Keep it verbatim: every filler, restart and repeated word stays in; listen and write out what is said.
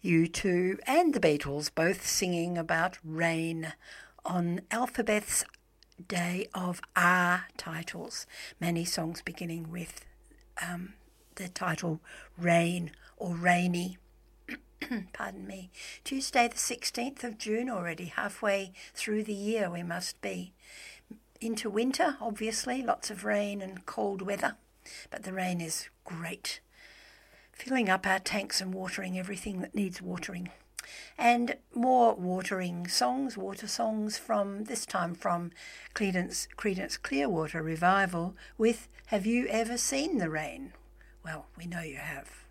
U two and the Beatles both singing about rain on Alphabet's Day of R titles. Many songs beginning with um, the title Rain or Rainy. Pardon me. Tuesday the sixteenth of June already, halfway through the year we must be. Into winter, obviously, lots of rain and cold weather, but the rain is great. Filling up our tanks and watering everything that needs watering. And more watering songs, water songs from, this time from Creedence, Creedence Clearwater Revival with Have You Ever Seen the Rain? Well, we know you have.